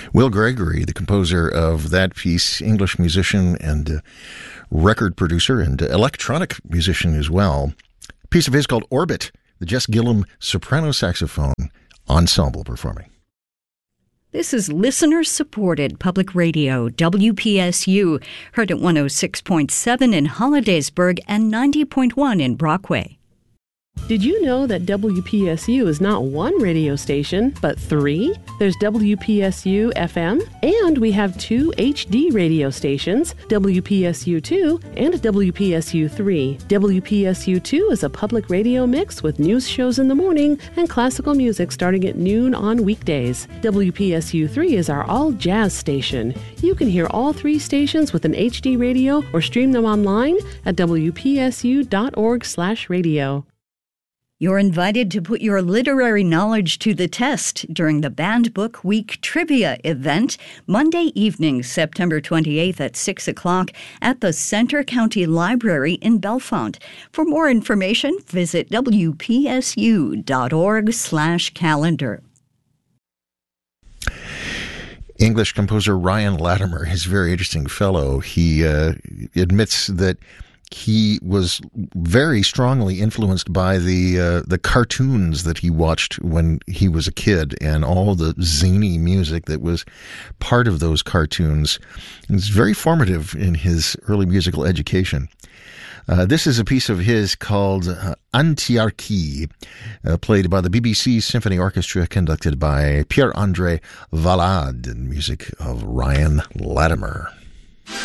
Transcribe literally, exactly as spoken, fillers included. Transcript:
Will Gregory, the composer of that piece, English musician and uh, record producer and uh, electronic musician as well. A piece of his called Orbit, the Jess Gillum soprano saxophone ensemble performing. This is listener-supported public radio, W P S U, heard at one oh six point seven in Hollidaysburg and ninety point one in Brockway. Did you know that W P S U is not one radio station, but three? There's W P S U F M, and we have two H D radio stations, W P S U two and W P S U three. W P S U two is a public radio mix with news shows in the morning and classical music starting at noon on weekdays. W P S U three is our all-jazz station. You can hear all three stations with an H D radio or stream them online at W P S U dot org slash radio. You're invited to put your literary knowledge to the test during the Banned Book Week Trivia event, Monday evening, September twenty-eighth at six o'clock at the Center County Library in Bellefonte. For more information, visit W P S U dot org slash calendar. English composer Ryan Latimer is a very interesting fellow. He uh, admits that he was very strongly influenced by the uh, the cartoons that he watched when he was a kid and all the zany music that was part of those cartoons. It's very formative in his early musical education. Uh, this is a piece of his called uh, Antiarchie, uh, played by the B B C Symphony Orchestra, conducted by Pierre-André Valade, and music of Ryan Latimer.